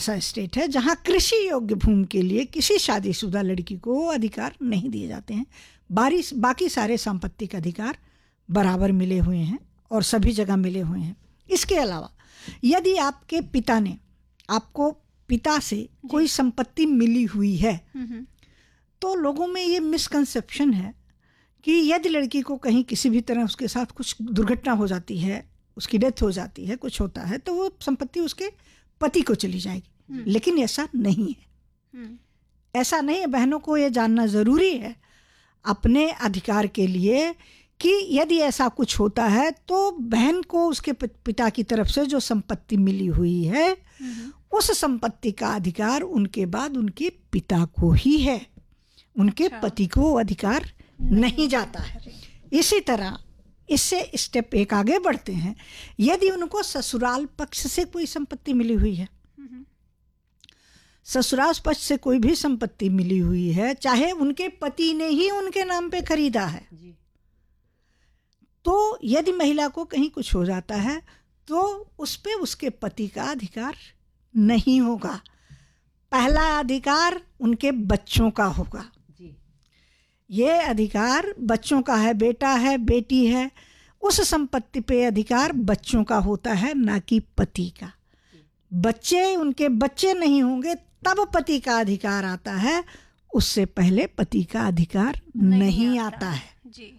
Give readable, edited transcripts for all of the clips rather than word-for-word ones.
ऐसा स्टेट है जहाँ कृषि योग्य भूमि के लिए किसी शादीशुदा लड़की को अधिकार नहीं दिए जाते हैं। बाकी सारे संपत्ति के अधिकार बराबर मिले हुए हैं और सभी जगह मिले हुए हैं। इसके अलावा यदि आपके पिता ने आपको पिता से कोई संपत्ति मिली हुई है तो लोगों में ये मिसकंसेप्शन है कि यदि लड़की को कहीं किसी भी तरह उसके साथ कुछ दुर्घटना हो जाती है, उसकी डेथ हो जाती है, कुछ होता है, तो वो संपत्ति उसके पति को चली जाएगी। लेकिन ऐसा नहीं है, ऐसा नहीं है। बहनों को ये जानना ज़रूरी है अपने अधिकार के लिए कि यदि ऐसा कुछ होता है तो बहन को उसके पिता की तरफ से जो संपत्ति मिली हुई है उस संपत्ति का अधिकार उनके बाद उनके पिता को ही है, उनके पति को अधिकार नहीं जाता है। इसी तरह इससे स्टेप एक आगे बढ़ते हैं। यदि उनको ससुराल पक्ष से कोई संपत्ति मिली हुई है, ससुराल पक्ष से कोई भी संपत्ति मिली हुई है, चाहे उनके पति ने ही उनके नाम पे खरीदा है, तो यदि महिला को कहीं कुछ हो जाता है तो उस पे उसके पति का अधिकार नहीं होगा। पहला अधिकार उनके बच्चों का होगा। ये अधिकार बच्चों का है, बेटा है, बेटी है, उस संपत्ति पे अधिकार बच्चों का होता है, ना कि पति का। बच्चे उनके बच्चे नहीं होंगे तब पति का अधिकार आता है, उससे पहले पति का अधिकार नहीं आता है। जी,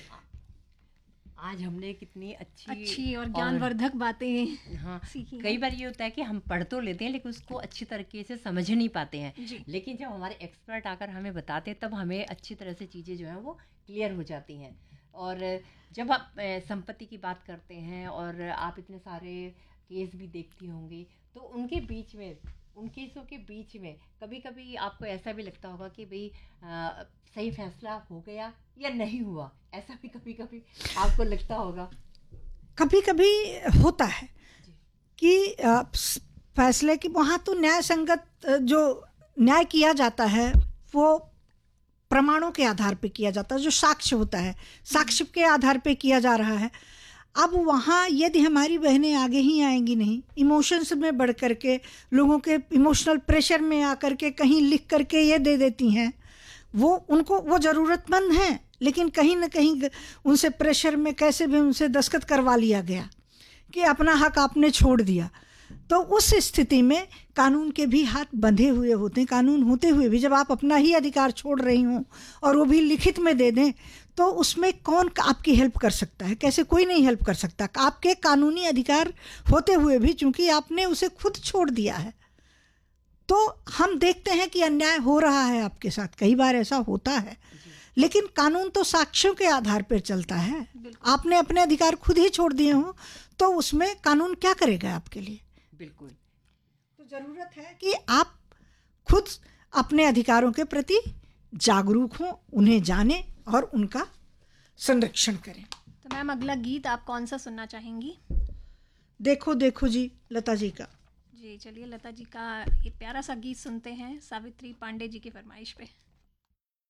आज हमने कितनी अच्छी और ज्ञानवर्धक बातें सीखी। कई बार ये होता है कि हम पढ़ तो लेते हैं लेकिन उसको अच्छी तरीके से समझ नहीं पाते हैं, लेकिन जब हमारे एक्सपर्ट आकर हमें बताते हैं तब हमें अच्छी तरह से चीज़ें जो हैं वो क्लियर हो जाती हैं। और जब आप संपत्ति की बात करते हैं और आप इतने सारे केस भी देखती होंगी तो उनके बीच में, उन केसों के बीच में कभी कभी आपको ऐसा भी लगता होगा कि भाई सही फैसला हो गया या नहीं हुआ, ऐसा भी कभी कभी आपको लगता होगा। कभी कभी होता है कि फैसले की वहाँ तो न्याय संगत जो न्याय किया जाता है वो प्रमाणों के आधार पे किया जाता है, जो साक्ष्य होता है साक्ष्य के आधार पे किया जा रहा है। अब वहाँ यदि हमारी बहनें आगे ही आएंगी नहीं, इमोशंस में बढ़ कर के, लोगों के इमोशनल प्रेशर में आकर के कहीं लिख करके ये दे देती हैं, वो उनको वो ज़रूरतमंद हैं लेकिन कहीं ना कहीं उनसे प्रेशर में कैसे भी उनसे दस्तखत करवा लिया गया कि अपना हक आपने छोड़ दिया, तो उस स्थिति में कानून के भी हाथ बंधे हुए होते हैं। कानून होते हुए भी जब आप अपना ही अधिकार छोड़ रही हों और वो भी लिखित में दे दें तो उसमें कौन आपकी हेल्प कर सकता है? कैसे? कोई नहीं हेल्प कर सकता। आपके कानूनी अधिकार होते हुए भी चूंकि आपने उसे खुद छोड़ दिया है, तो हम देखते हैं कि अन्याय हो रहा है आपके साथ। कई बार ऐसा होता है, लेकिन कानून तो साक्ष्यों के आधार पर चलता है। आपने अपने अधिकार खुद ही छोड़ दिए हों तो उसमें कानून क्या करेगा आपके लिए? बिल्कुल। तो ज़रूरत है कि आप खुद अपने अधिकारों के प्रति जागरूक हों, उन्हें जानें और उनका संरक्षण करें। तो मैम अगला गीत आप कौन सा सुनना चाहेंगी? देखो देखो जी, लता जी का। जी चलिए, लता जी का ये प्यारा सा गीत सुनते हैं सावित्री पांडे जी की फरमाइश पे।